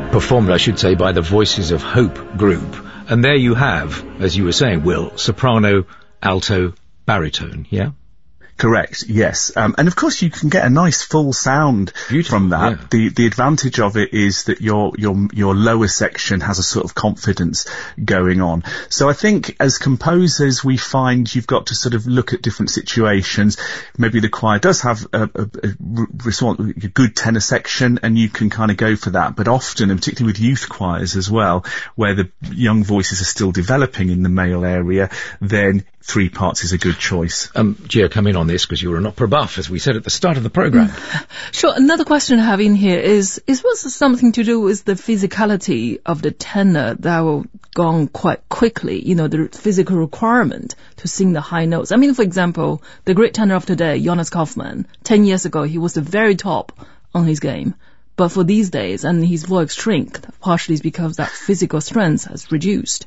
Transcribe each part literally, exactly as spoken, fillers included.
performed, I should say, by the Voices of Hope group. And there you have, as you were saying, Will, soprano, alto, baritone, yeah? Correct, yes. Um, and of course you can get a nice full sound Beautiful, from that. Yeah. The the advantage of it is that your your your lower section has a sort of confidence going on. So I think as composers we find you've got to sort of look at different situations. Maybe the choir does have a, a, a, a good tenor section and you can kind of go for that. But often, and particularly with youth choirs as well, where the young voices are still developing in the male area, then three parts is a good choice. Um, Gia, come in on this because you're an opera buff, as we said at the start of the programme. Sure. Another question I have in here is, is what's something to do with the physicality of the tenor that will go on quite quickly, you know, the physical requirement to sing the high notes? I mean, for example, the great tenor of today, Jonas Kaufmann, ten years ago, he was the very top on his game. But for these days, and his voice shrink, partially is because that physical strength has reduced.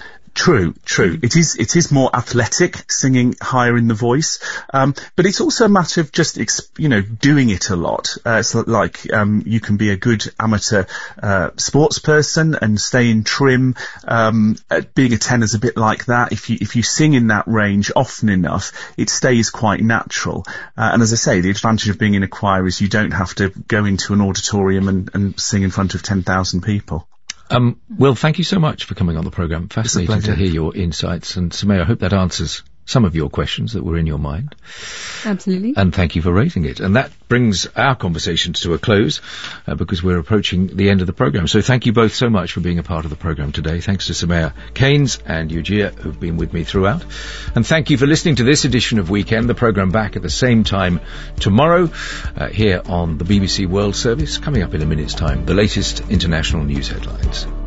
True, true. It is, it is more athletic, singing higher in the voice. Um, but it's also a matter of just, you know, doing it a lot. Uh, it's like, um, you can be a good amateur, uh, sports person and stay in trim. Um, being a tenor's a bit like that. If you, if you sing in that range often enough, it stays quite natural. Uh, and as I say, the advantage of being in a choir is you don't have to go into an auditorium and, and sing in front of ten thousand people. Um, Will, thank you so much for coming on the programme. Fascinating to hear your insights. And Soumaya, I hope that answers some of your questions that were in your mind. Absolutely. And thank you for raising it. And that brings our conversation to a close uh, because we're approaching the end of the programme. So thank you both so much for being a part of the programme today. Thanks to Soumaya Keynes and Gia, who've been with me throughout. And thank you for listening to this edition of Weekend, the programme back at the same time tomorrow uh, here on the B B C World Service. Coming up in a minute's time, the latest international news headlines.